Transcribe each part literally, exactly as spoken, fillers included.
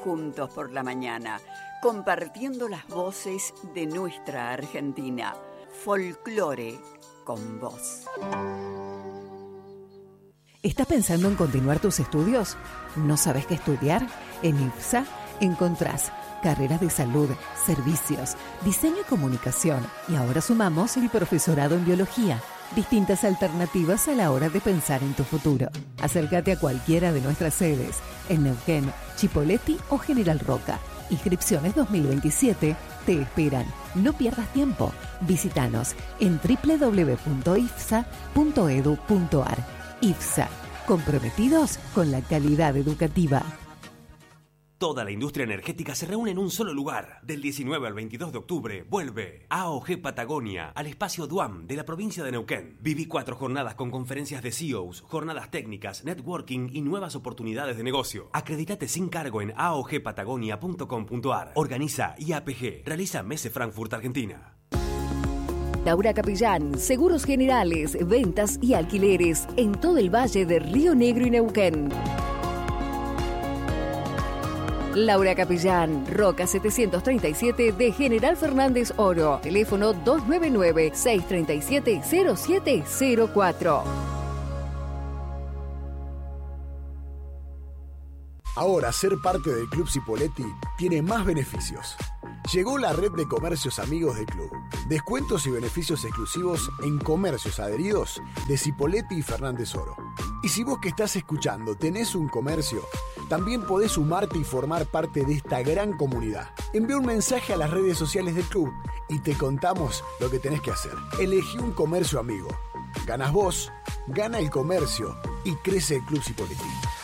juntos por la mañana, compartiendo las voces de nuestra Argentina. Folclore con vos. ¿Estás pensando en continuar tus estudios? ¿No sabes qué estudiar? En IFSA encontrás carreras de salud, servicios, diseño y comunicación. Y ahora sumamos el profesorado en biología. Distintas alternativas a la hora de pensar en tu futuro. Acércate a cualquiera de nuestras sedes en Neuquén, Chipoleti o General Roca. Inscripciones dos mil veintisiete te esperan. No pierdas tiempo. Visítanos en doble u doble u doble u punto ifsa punto edu punto ar. IFSA, comprometidos con la calidad educativa. Toda la industria energética se reúne en un solo lugar. Del diecinueve al veintidós de octubre vuelve A O G Patagonia al espacio Duam de la provincia de Neuquén. Viví cuatro jornadas con conferencias de C E Os, jornadas técnicas, networking y nuevas oportunidades de negocio. Acredítate sin cargo en a o g patagonia punto com punto ar. Organiza I A P G. Realiza Messe Frankfurt, Argentina. Laura Capellán, seguros generales, ventas y alquileres en todo el valle de Río Negro y Neuquén. Laura Capellán, Roca setecientos treinta y siete de General Fernández Oro. Teléfono dos nueve nueve, seis tres siete, cero siete cero cuatro. Ahora ser parte del Club Cipolletti tiene más beneficios. Llegó la red de comercios amigos del club. Descuentos y beneficios exclusivos en comercios adheridos de Cipolletti y Fernández Oro. Y si vos que estás escuchando tenés un comercio, también podés sumarte y formar parte de esta gran comunidad. Envía un mensaje a las redes sociales del club y te contamos lo que tenés que hacer. Elegí un comercio amigo. Ganas vos, gana el comercio y crece el Club Cipolletti.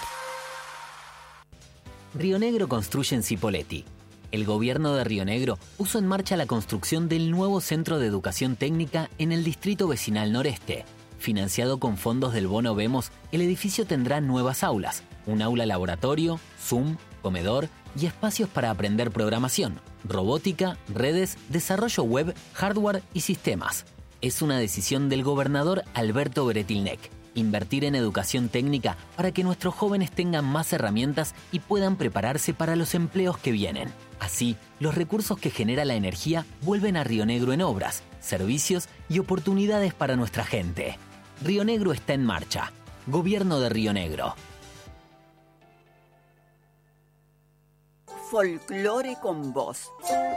Río Negro construye en Cipolletti. El gobierno de Río Negro puso en marcha la construcción del nuevo Centro de Educación Técnica en el Distrito Vecinal Noreste. Financiado con fondos del Bono Vemos, el edificio tendrá nuevas aulas, un aula laboratorio, Zoom, comedor y espacios para aprender programación, robótica, redes, desarrollo web, hardware y sistemas. Es una decisión del gobernador Alberto Bretilnec. Invertir en educación técnica para que nuestros jóvenes tengan más herramientas y puedan prepararse para los empleos que vienen. Así, los recursos que genera la energía vuelven a Río Negro en obras, servicios y oportunidades para nuestra gente. Río Negro está en marcha. Gobierno de Río Negro. Folclore con vos.